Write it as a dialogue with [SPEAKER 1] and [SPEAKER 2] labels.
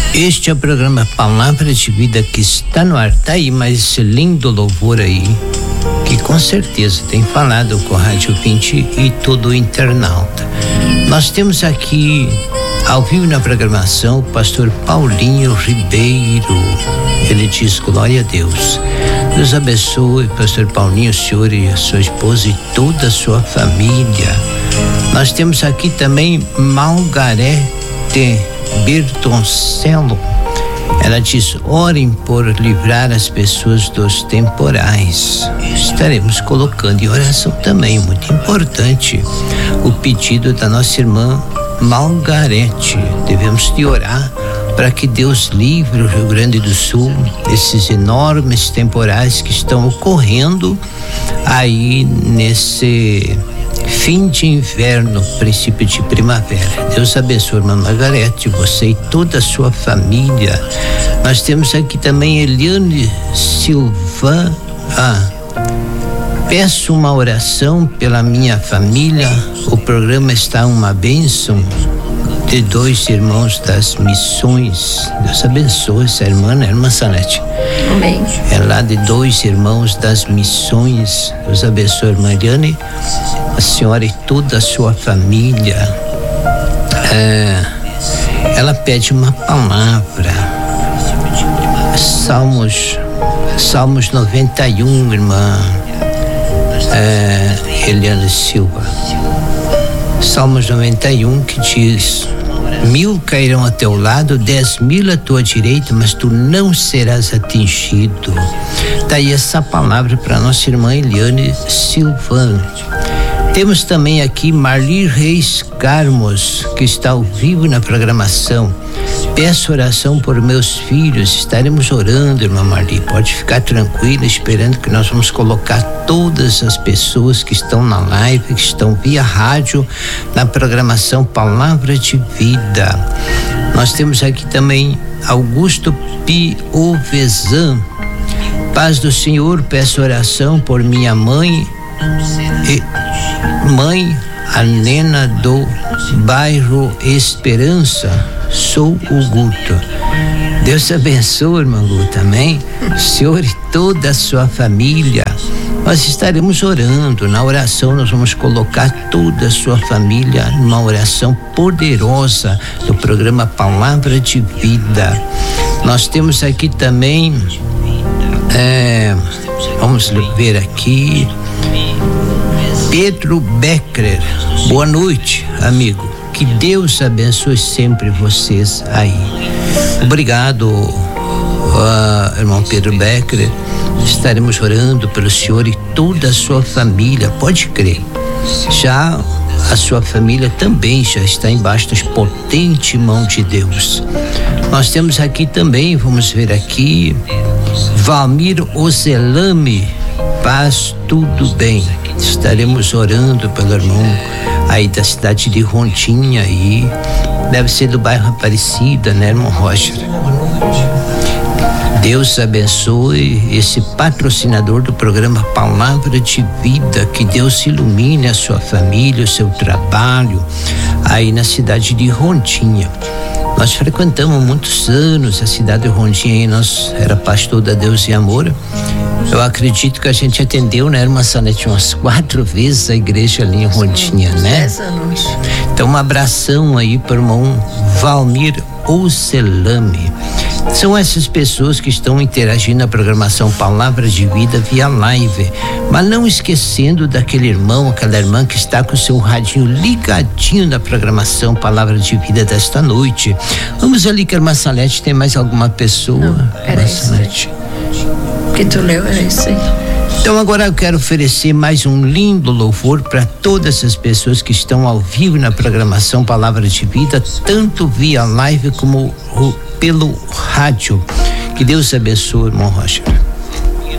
[SPEAKER 1] Este é o programa Palavra de Vida que está no ar. Tá aí mais esse lindo louvor aí, que com certeza tem falado com a Rádio 20 e todo o internauta. Nós temos aqui, ao vivo na programação, o pastor Paulinho Ribeiro. Ele diz: glória a Deus. Deus abençoe, pastor Paulinho, o senhor e a sua esposa e toda a sua família. Nós temos aqui também Margarete Bertoncello. Ela diz: orem por livrar as pessoas dos temporais. Estaremos colocando em oração também, muito importante, o pedido da nossa irmã Margarete. Devemos de orar para que Deus livre o Rio Grande do Sul desses enormes temporais que estão ocorrendo aí nesse fim de inverno, princípio de primavera. Deus abençoe, irmã Margarete, você e toda a sua família. Nós temos aqui também Eliane Silva. Peço uma oração pela minha família. O programa está uma bênção. De 2 irmãos das missões. Deus abençoe essa irmã, né, irmã Salete?
[SPEAKER 2] Amém.
[SPEAKER 1] É lá de 2 irmãos das missões. Deus abençoe a irmã Eliane, a senhora e toda a sua família. Ela pede uma palavra. Salmos 91, irmã Eliane Silva. Salmos 91 que diz: 1000 cairão a teu lado, 10.000 à tua direita, mas tu não serás atingido. Daí essa palavra para nossa irmã Eliane Silva. Temos também aqui Marli Reis Carmos, que está ao vivo na programação. Peço oração por meus filhos. Estaremos orando, irmã Marli. Pode ficar tranquila, esperando que nós vamos colocar todas as pessoas que estão na live, que estão via rádio, na programação Palavra de Vida. Nós temos aqui também Augusto Piovesan. Paz do Senhor, peço oração por minha mãe Anena do bairro Esperança. Sou o Guto. Deus abençoe, irmão Guto, amém? O senhor e toda a sua família. Nós estaremos orando. Na oração nós vamos colocar toda a sua família numa oração poderosa do programa Palavra de Vida. Nós temos aqui também, vamos ver aqui, Pedro Becker. Boa noite, amigo. Que Deus abençoe sempre vocês aí. Obrigado, irmão Pedro Becker. Estaremos orando pelo senhor e toda a sua família. Pode crer. Já a sua família também já está embaixo das potente mão de Deus. Nós temos aqui também, vamos ver aqui, Valmir Ozelame. Paz, tudo bem. Estaremos orando pelo irmão aí da cidade de Rondinha aí. Deve ser do bairro Aparecida, né, irmão Roger? Deus abençoe esse patrocinador do programa Palavra de Vida. Que Deus ilumine a sua família, o seu trabalho aí na cidade de Rondinha. Nós frequentamos muitos anos a cidade de Rondinha e nós era pastor da Deus e Amor. Eu acredito que a gente atendeu, né, irmã Sanete, umas 4 vezes a igreja ali em Rondinha, né?
[SPEAKER 2] 10 anos.
[SPEAKER 1] Então um abração aí para o irmão Valmir Ocelame. São essas pessoas que estão interagindo na programação Palavra de Vida via live, mas não esquecendo daquele irmão, aquela irmã que está com o seu radinho ligadinho na programação Palavra de Vida desta noite. Vamos ali que a irmã Salete tem mais alguma pessoa?
[SPEAKER 2] Não, era isso que tu leu, era isso aí.
[SPEAKER 1] Então agora eu quero oferecer mais um lindo louvor para todas as pessoas que estão ao vivo na programação Palavra de Vida, tanto via live como pelo rádio. Que Deus abençoe, irmão Rocha.